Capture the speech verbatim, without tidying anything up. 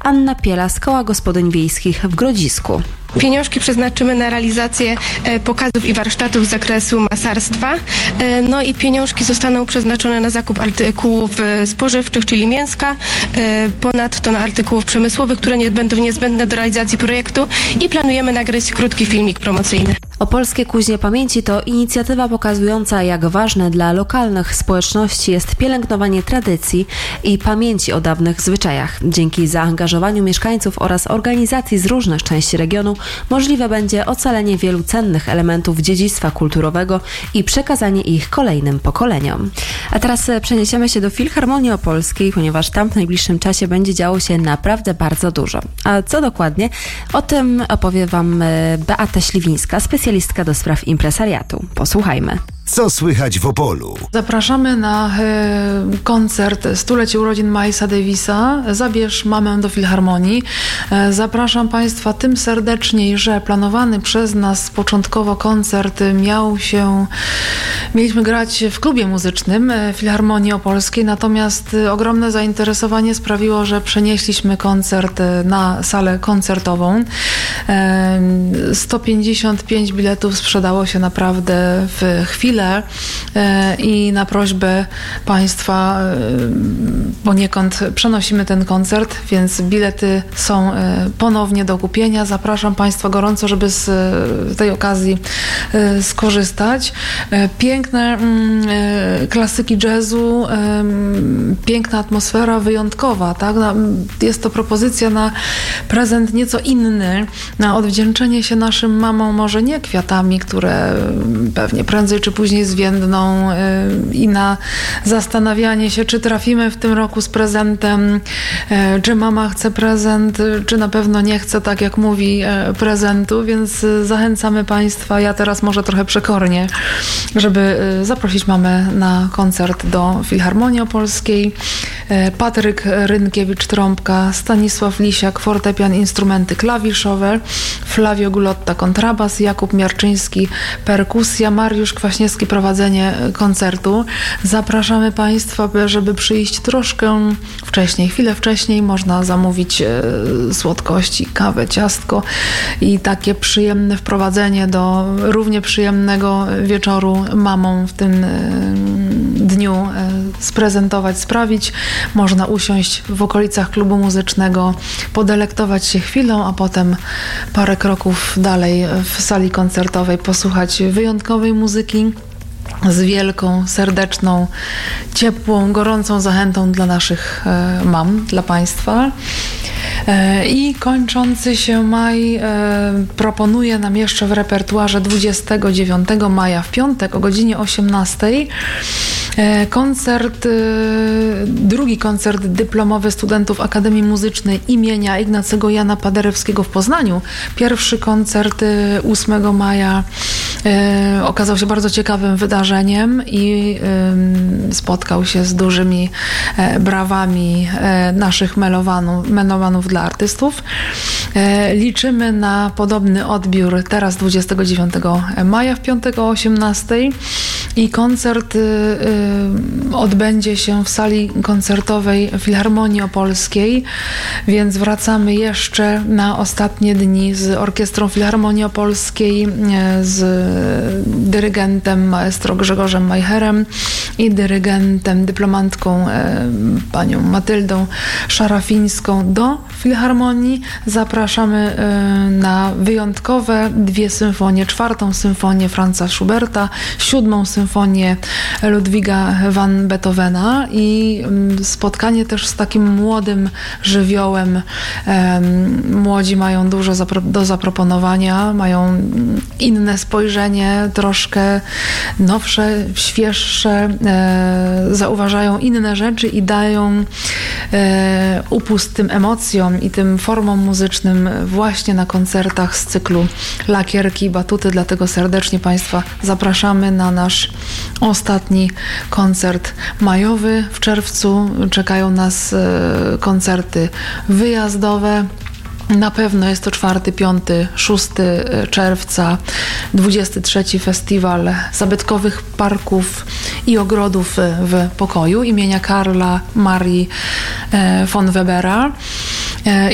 Anna Piela z Koła Gospodyń Wiejskich w Grodzisku. Pieniążki przeznaczymy na realizację e, pokazów i warsztatów z zakresu masarstwa. E, no i pieniążki zostaną przeznaczone na zakup artykułów e, spożywczych, czyli mięska, e, ponadto na artykułów przemysłowych, które nie będą niezbędne do realizacji projektu i planujemy nagrać krótki filmik promocyjny. Opolskie Kuźnie Pamięci to inicjatywa pokazująca, jak ważne dla lokalnych społeczności jest pielęgnowanie tradycji i pamięci o dawnych zwyczajach. Dzięki zaangażowaniu mieszkańców oraz organizacji z różnych części regionu możliwe będzie ocalenie wielu cennych elementów dziedzictwa kulturowego i przekazanie ich kolejnym pokoleniom. A teraz przeniesiemy się do Filharmonii Opolskiej, ponieważ tam w najbliższym czasie będzie działo się naprawdę bardzo dużo. A co dokładnie? O tym opowie Wam Beata Śliwińska, specjalistka do spraw impresariatu. Posłuchajmy. Co słychać w Opolu? Zapraszamy na e, koncert stulecie urodzin Milesa Davisa. Zabierz mamę do Filharmonii. E, zapraszam Państwa tym serdeczniej, że planowany przez nas początkowo koncert miał się... Mieliśmy grać w klubie muzycznym Filharmonii Opolskiej, natomiast ogromne zainteresowanie sprawiło, że przenieśliśmy koncert na salę koncertową. E, sto pięćdziesiąt pięć biletów sprzedało się naprawdę w chwilę. I na prośbę Państwa poniekąd przenosimy ten koncert, więc bilety są ponownie do kupienia. Zapraszam Państwa gorąco, żeby z tej okazji skorzystać. Piękne klasyki jazzu, piękna atmosfera, wyjątkowa. Tak? Jest to propozycja na prezent nieco inny, na odwdzięczenie się naszym mamom, może nie kwiatami, które pewnie prędzej czy później zwiędną, i na zastanawianie się, czy trafimy w tym roku z prezentem, czy mama chce prezent, czy na pewno nie chce, tak jak mówi, prezentu, więc zachęcamy Państwa, ja teraz może trochę przekornie, żeby zaprosić mamę na koncert do Filharmonii Opolskiej. Patryk Rynkiewicz-trąbka, Stanisław Lisiak, fortepian, instrumenty klawiszowe, Flavio Gulotta, kontrabas, Jakub Miarczyński, perkusja, Mariusz Kwaśniewski, prowadzenie koncertu. Zapraszamy Państwa, żeby przyjść troszkę wcześniej, chwilę wcześniej. Można zamówić słodkości, kawę, ciastko i takie przyjemne wprowadzenie do równie przyjemnego wieczoru mamą w tym dniu sprezentować, sprawić. Można usiąść w okolicach klubu muzycznego, podelektować się chwilą, a potem parę kroków dalej w sali koncertowej posłuchać wyjątkowej muzyki z wielką, serdeczną, ciepłą, gorącą zachętą dla naszych e, mam, dla Państwa. E, I kończący się maj e, proponuje nam jeszcze w repertuarze dwudziestego dziewiątego maja w piątek o godzinie osiemnastej koncert, drugi koncert dyplomowy studentów Akademii Muzycznej imienia Ignacego Jana Paderewskiego w Poznaniu. Pierwszy koncert ósmego maja okazał się bardzo ciekawym wydarzeniem i spotkał się z dużymi brawami naszych melowanów, melomanów dla artystów. Liczymy na podobny odbiór teraz dwudziestego dziewiątego maja w piątek o osiemnastej i koncert odbędzie się w sali koncertowej Filharmonii Opolskiej, więc wracamy jeszcze na ostatnie dni z Orkiestrą Filharmonii Opolskiej, z dyrygentem maestro Grzegorzem Majcherem i dyrygentem, dyplomantką panią Matyldą Szarafińską do Filharmonii. Zapraszamy na wyjątkowe dwie symfonie, czwartą symfonię Franza Schuberta, siódmą symfonię Ludwiga van Beethovena i spotkanie też z takim młodym żywiołem. Młodzi mają dużo do zaproponowania, mają inne spojrzenie, troszkę nowsze, świeższe, zauważają inne rzeczy i dają upust tym emocjom i tym formom muzycznym właśnie na koncertach z cyklu Lakierki i Batuty. Dlatego serdecznie Państwa zapraszamy na nasz ostatni koncert majowy. W czerwcu czekają nas koncerty wyjazdowe. Na pewno jest to czwarty, piąty, szósty czerwca, dwudziesty trzeci festiwal zabytkowych parków i ogrodów w pokoju imienia Karla Marii von Webera.